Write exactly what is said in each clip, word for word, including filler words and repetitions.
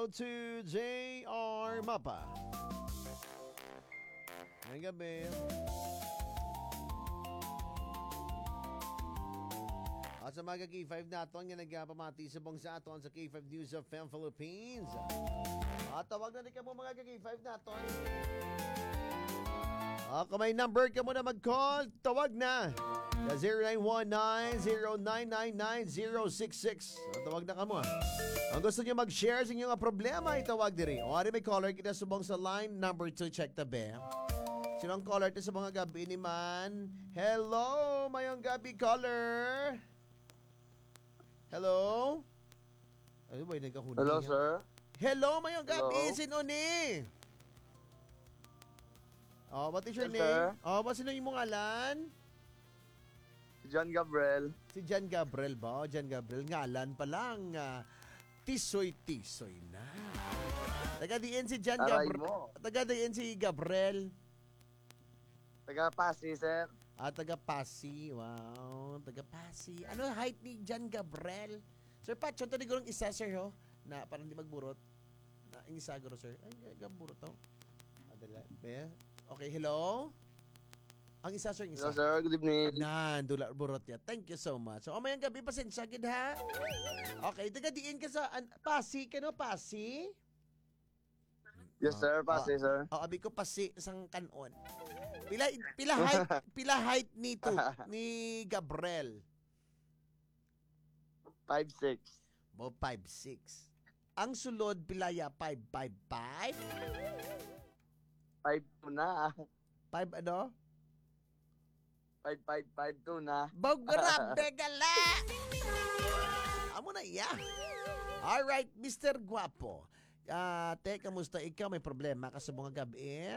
out to J R Mapa. Ngayong gabi. At sa mga K five natin, nga nagpamati sa bong sa aton sa K five News of Fem Philippines. At tawag na rin ka mo mga K five natin. Ah, kung may number ka mo na mag-call, tawag na. Sa zero nine one nine, zero nine nine nine, zero six six. Ah, tawag na ka mo. Ang gusto niyo mag-share sa inyong problema, itawag diri. O ari may caller kita subong sa line number two, check the bell. Sinong caller ito sa mga gabi ni man? Hello, mayong gabi caller. Hello? Ano ba yung nagkahuli? Hello, sir. Hello, mayong gabi. Hello. Sino ni? Oh, what is your Yes, name? sir. Oh, what sino yung mong ngalan? Si John Gabriel. Si John Gabriel ba? Oh, John Gabriel. Ngalan pa lang. Uh, tisoy-tisoy na. Taga-diin si John Aray Gabriel. mo. Taga-diin si Gabriel. Taga Pasi, sir. Ah, taga-Pasi. Wow, taga-Pasi. Ano height ni John Gabriel? Sir Pat, yung tanigurong isa, sir, ho? Na parang di magburot. Na, yung isa, guro, sir. Ay, gaburot, ho. Adala. Be? Okay, hello? Ang isa, sir, yung isa. Hello, sir. Good evening. Nan, dula burot ya. Thank you so much. So, mayang gabi, pasensya gid ha. Okay, taga-diin ka sa an, Pasi, kano Pasi? Yes, sir. Pasi, sir. Oh, abi ko Pasi sang kanon. Pila pila height, pila height nito ni Gabriel. five six. Mo five six. Ang sulod pilaya five five five. five two na. five ano? five five five two na. Bog grabe gala. Amo na iya. All right, Mister Guapo. Ah, te, kamusta ikaw? May problema ka sa mga gabi?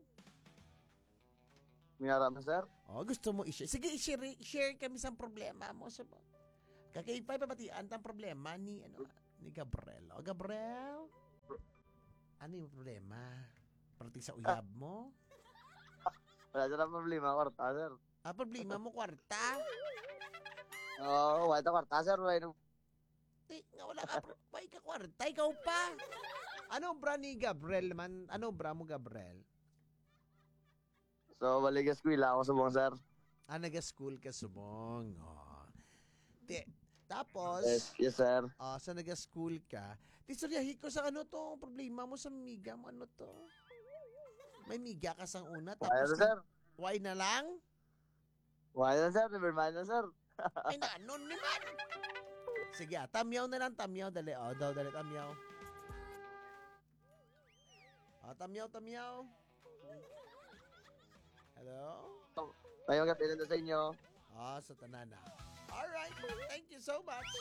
May araman, sir. Oh, gusto mo i-share? Sige, i-share, share kami sa problema mo sa Kakaipay pa pati ang problema ni ano ni Gabriel. Oh, Gabriel. Ano yung problema? Parati sa uyab mo? Wala siya na problema, kwarta, sir. Ah, problema mo kwarta? Oo, wala ito kwarta, sir. Wala ito. Di, nga wala ka. Wala ka kwarta. Ikaw pa. Ano bra ni Gabriel man? Ano bra mo, Gabriel? So, balik ka eskwela ako sa buong, sir. Ah, nag-school ka subong. Oh. Di, tapos, Yes, yes, sir. ah, sa nag-school ka, di soryahin ko sa ano to, problema mo sa miga mo, ano to? May miga ka sang una, Wala tapos, na, sir. why na lang? Wala na, sir. Never mind na, sir. Ay, na, ano naman? Sige, ah, tamyaw na lang, tamyaw, dali, oh, daw, dali, tamyaw. Ah, tamyaw, tamyaw. Hello? Ngayong gabi na sa inyo. Ah, sa tanana. Alright, thank you so much.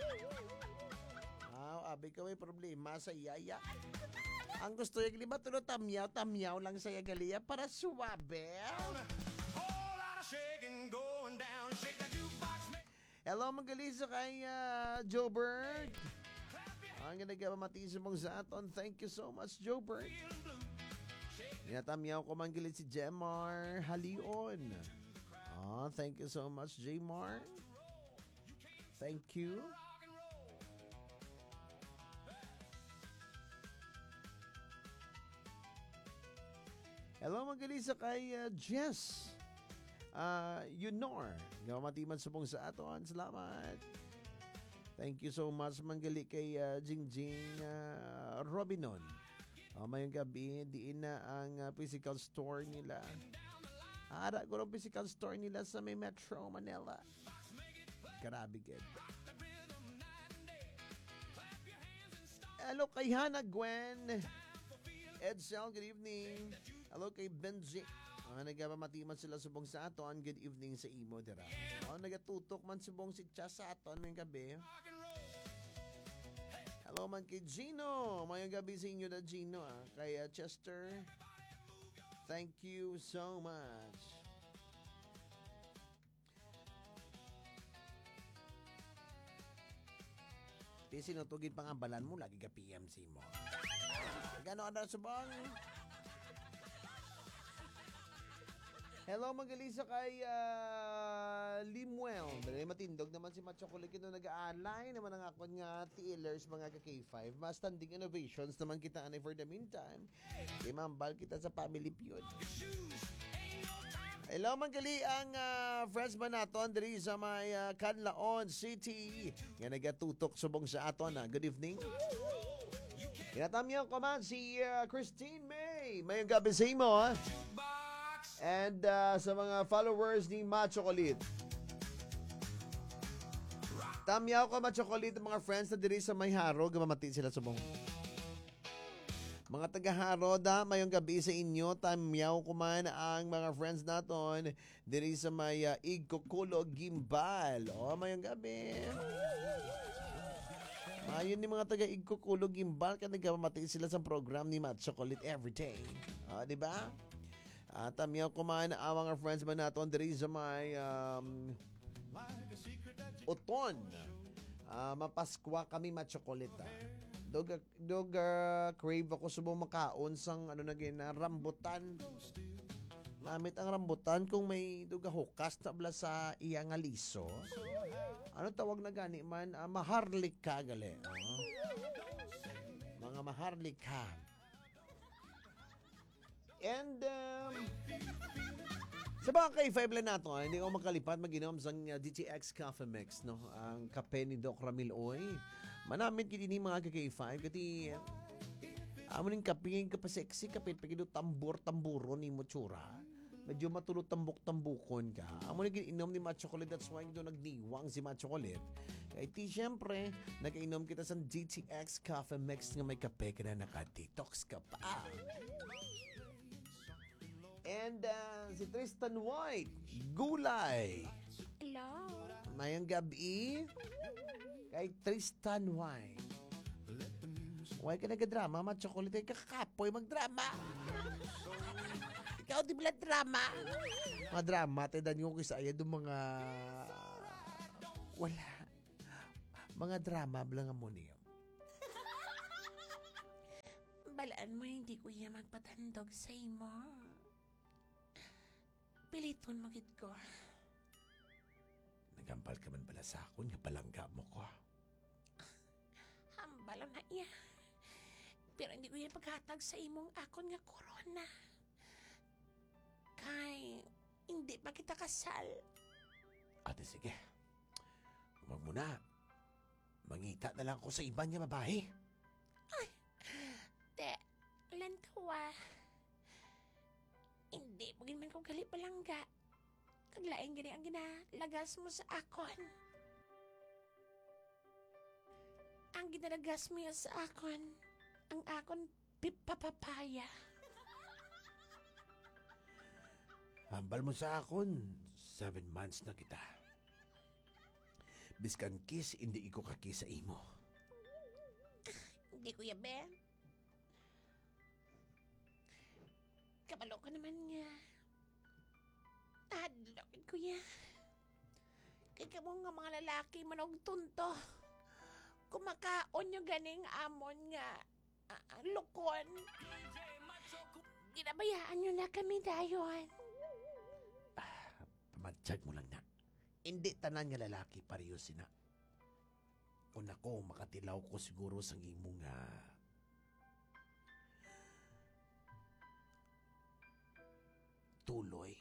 Ah, abi ka may problema sa iyaya. Ang gusto yung lima tulo tamyaw, tamyaw lang sa yagaliya para suwabe. Hello, magalisa kay uh, Joe Bird. Ang ginagamatis mong sa aton. Thank you so much, Joe Bird. Inatamyaw ko manggilit si Jemar Halion. Oh, thank you so much, Jmar. Thank you. Hello, magalisa kay uh, Jess. Uh, Yunor. Gamatiman sa pong sa aton. Salamat. Thank you so much, manggali kay uh, Jingjing uh, Robinon. Oh, mayong gabi, diin na ang uh, physical store nila. Ara ko ang physical store nila sa may Metro Manila. Grabe, good. Hello kay Hannah Gwen. Edsel, good evening. Hello kay Benji. Ah, nagpamatiman sila subong sa aton. Good evening sa imo, dira. Oh, nagatutok man subong si Cha sa aton ngayong gabi. Hello man kay Gino. Mayong gabi sa inyo na Gino. Ah. Kay uh, Chester. Thank you so much. Di sinutugin pang ambalan mo, lagi ka P M C mo. Gano'n na subang? Hello, magalisa kay uh, Limuel. Dali matindog naman si Machocolate kino nag-aalay naman ang ako nga T-Lers mga ka-K five. Mas standing innovations naman kita anay for the meantime. Imambal kita sa Family Feud. Hello manggali ang uh, friends man naton diri sa may uh, Canlaon City. Nga nagatutok subong sa aton. Uh. Good evening. Kinatamyan ko man si uh, Christine May. Mayong gabi sa imo, ha? And uh, sa mga followers ni Machocolate. Tamyaw ko Machocolate ang mga friends na diri sa may Haro. Gamamati sila subong. Mga taga-Haro da, mayong gabi sa inyo. Tamyaw ko man ang mga friends naton diri sa may uh, Igkukulo Gimbal. O, mayong gabi. Ayun ni mga taga-Igkukulo Gimbal ka nagkamamati sila sa program ni Machocolate everyday. O, di ba? At amyaw ko man ang mga friends man naton diri sa may um, Uton. Uh, mapaskwa kami Machocolate. Dog, dog uh, crave ako subong makaon sang ano na gina rambutan. Namit ang rambutan kung may duga hukas na bla sa iya nga liso. Ano tawag na gani man? Uh, maharlik ka gali. Uh. Mga maharlik ka. And um, sa mga K five lang nato, hindi ko makalipat mag-inom sa uh, D T X Coffee Mix, no? Ang kape ni Doc Ramil Oy. Manamit kiti ni mga K five kati amo ning kape ng kape sexy kapit pagido tambor-tamburo ni mo tsura. Medyo matulog tambok-tambukon ka. Amo ning inom ni Machocolate, that's why do nagdiwang si Machocolate. Kaya ti syempre nagainom kita sa D T X Coffee Mix nga may kape ka na naka-detox ka pa. And uh, si Tristan White, Gulay. Hello. Mayang gabi kay Tristan White. Huwag ka nag-drama, Machocolate, kakapoy mag-drama. Ikaw di bala drama. Mga drama, tayo ko kisa ayad yung mga wala. Mga drama, blang mo niyo. Balaan mo hindi ko iya magpatandog sa imo. Piliton magit ko. Nagampal ka man pala sa akon, nga palangga mo ko. Hambalo na iya. Pero hindi ko iya paghatag sa imong akon nga korona. Kay, hindi pa kita kasal. Ate, sige. Huwag mo na. Mangita na lang ako sa iba niya babae. Ay, te, lantawa. Hindi, pagin man kong gali palangga. Kaglaing gini ang ginalagas mo sa akon. Ang ginalagas mo yan sa akon, ang akon pipapapaya. Hambal mo sa akon. Seven months na kita. Biskan kiss, hindi iko kakis sa imo. Hindi ko yabe. Kabalo ka naman nga. Hadlokin ko ya. Kaya kamo nga mga lalaki manog tunto. Kumakaon yung ganing amon nga. Uh, lukon. Ginabayaan nyo na kami dayon. Ah, pamatsyag mo lang na. Hindi tanan nga lalaki pareho sina. Kung ako, makatilaw ko siguro sa imo nga tuloy.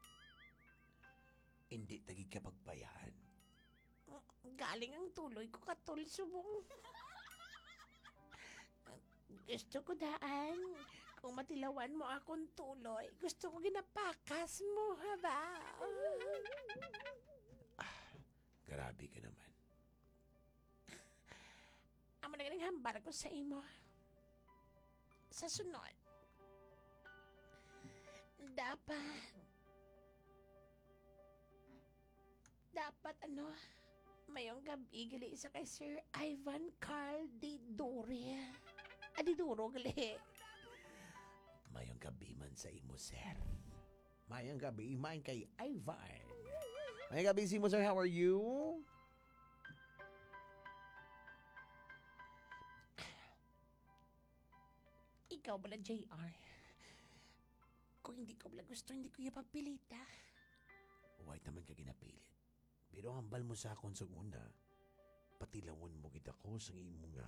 Hindi tagi ka pagbayaan. Galing ang tuloy ko katul subong. Gusto ko daan. Kung matilawan mo akong tuloy, gusto ko ginapakas mo, ha ba? Ah, grabe ka naman. Amo na galing hambar ko sa imo. Sa sunod, dapat, dapat ano, mayong gabi gali isa kay Sir Ivan Carl Di Dore. Adi Duro gali. Mayang gabi man sa imo, sir. Mayang gabi man kay Ivan. Mayang gabi si mo, sir. How are you? Ikaw bala, J R. Kung hindi ko bala gusto, hindi ko yung pagpilita. Huwag naman ka ginapilit. Pero hambal mo sa akon sa una, patilawon mo kita ko sa imo nga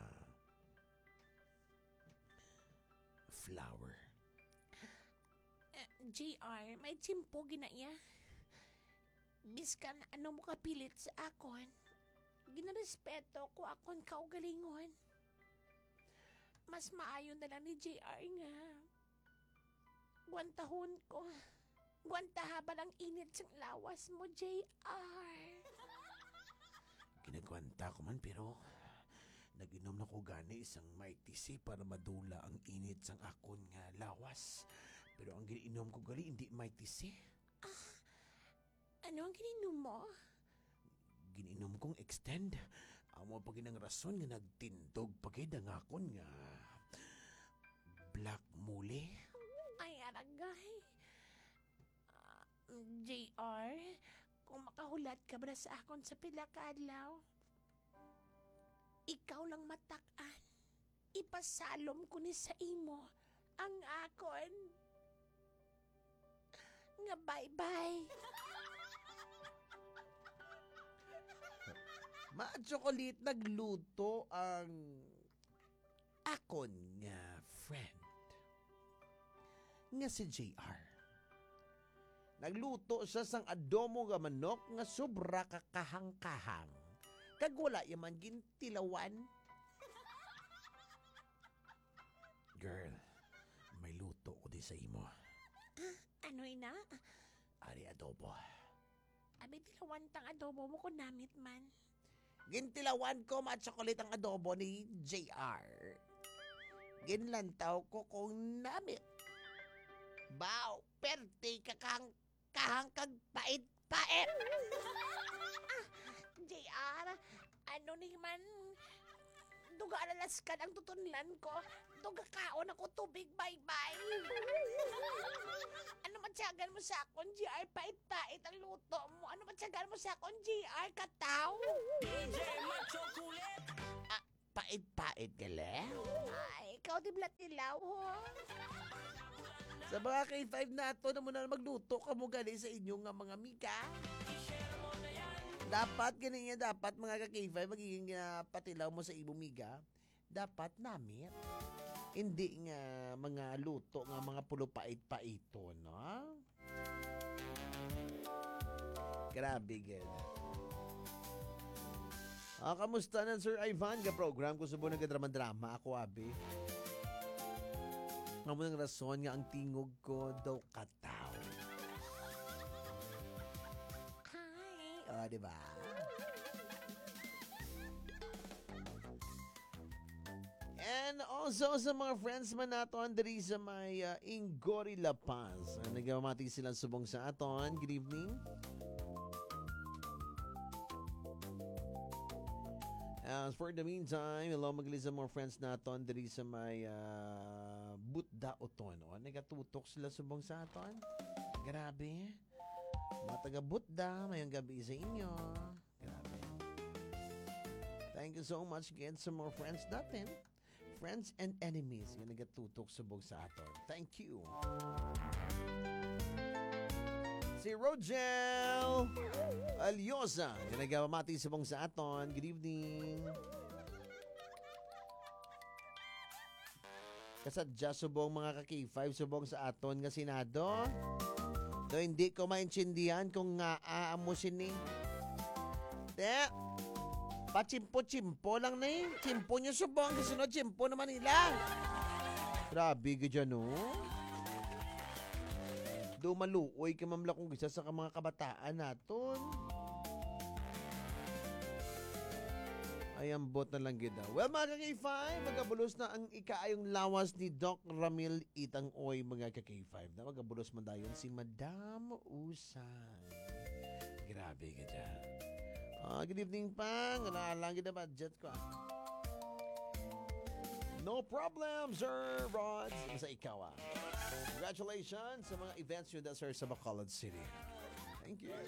flower. Uh, J R, may tsimpo ginaya. Biskan ano mo kapilit sa akon. Ginarespeto ko akon kaugalingon. Mas maayo na lang ni J R nga. Gwantahon ko. Gwanta haba lang init sang lawas mo, J R. Kinagwanta ko man pero nag-inom na ko gani isang mighty C para madula ang init sang akon nga lawas. Pero ang giniinom ko gali hindi mighty C. Ano ang gininom mo? Giniinom kong extend. Amo pa ginang rason nga nagtindog pagid ang akon nga black mule. Ay, aragay. Uh, J R, kung makahulat ka ba sa akon sa pila ka adlaw, ikaw lang matak-an. Ipasalom ko ni sa imo ang akon. Nga bye-bye. Ma-chocolate nagluto ang akon nga friend nga si J R. Nagluto siya sang adomo nga manok nga sobra kakahang-kahang. Kag wala yaman gintilawan. Girl, may luto ko di sa imo. Ano ina? Ari adobo. Abi tilawan tang adobo mo ko namit man. Gintilawan ko ma-chocolate ang adobo ni J R. Ginlantaw ko kung namit. Bao, perte kakang kahang kag pait-pait. Ah, J R, ano ni man? Duga alalaskan ang tutunlan ko. Duga kaon ako tubig, bye-bye. Ano matyagan mo sa akon, J R? Pait-pait ang luto mo. Ano matyagan mo sa akon, J R? Kataw? D J Macho Kulit! Ah, pait-pait gali? Ay, ikaw di blat nilaw, ho? Sa mga K five na to na muna magluto ka mo gali sa inyo nga mga mika. Dapat ganyan dapat mga ka-K five magiging uh, patilaw mo sa imo miga. Dapat namit. Hindi nga mga luto nga mga pulo pait-paito, no? Grabe, gid. Ah, kamusta na, Sir Ivan? Ga program ko subo nagadrama-drama ako, abi. Nga mo ng rason nga ang tingog ko daw kataw. Hi. O, oh, diba? And also sa mga friends man naton diri sa may uh, Ingori La Paz. Uh, nagmamati sila subong sa aton. Good evening. As for the meantime, hello magaling sa mga friends naton diri sa may uh, Butda Oton. O, nagatutok sila subong sa aton. Grabe. Mga taga Butda, mayang gabi sa inyo. Grabe. Thank you so much again sa mga friends natin. Friends and enemies nga nagatutok subong sa aton. Thank you. Si Rogel Alyosa nga nagmamati subong sa aton. Good evening. Kasadya subong mga ka-K five subong sa aton nga Senado. Do hindi ko maintindihan kung nga aamo sini. Te, pachimpo-chimpo lang na eh. Chimpo nyo subong. Kasunod, chimpo naman nila. Grabe ka dyan, no? Do maluoy ka mamla kung isa sa mga kabataan naton. Ay, ambot na lang gida. Well, mga ka-K five, magabulos na ang ikaayong lawas ni Doc Ramil Itang Oy, mga ka-K five. Na magabulos man dayon si Madam Usay. Grabe ka dyan. Ah, good evening, Pang. Naalang kita budget ko. No problem, Sir Rods. Sa ikaw, ah. Congratulations sa mga events nyo da, sir, sa Bacolod City. Thank you.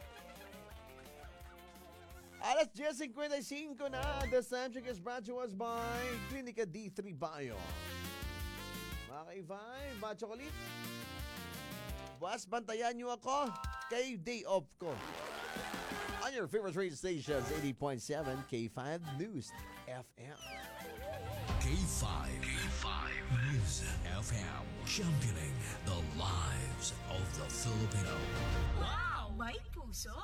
Alas ten fifty-five na. The soundtrack is brought to us by Clinica D three Bio. Mga K five, mga chocolate. Bukas, bantayan nyo ako kay day off ko. on your favorite radio stations, eighty point seven K five News F M. K five. K five News F M. Championing the lives of the Filipino. Wow! May puso!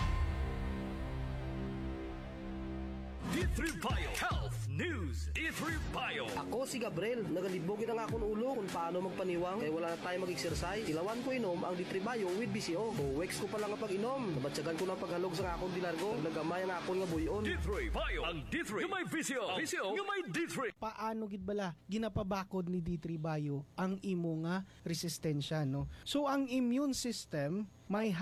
D three Bio Health News. D three Bio. Ako si Gabriel, nagalibogin ang akong ulo kung paano magpaniwang kaya wala na tayo mag-exercise. Ilawan ko inom ang D three Bio with B C O. O weeks ko pa lang ang pag-inom. Nabatsagan ko ng paghalog sa akong dilargo. Nagamay ang akong nga buyon. D three Bio. Ang D three. Yung may V C O. V C O. Yung may D three. Paano gid bala ginapabakod ni D three Bio ang imo nga resistensya, no? So ang immune system may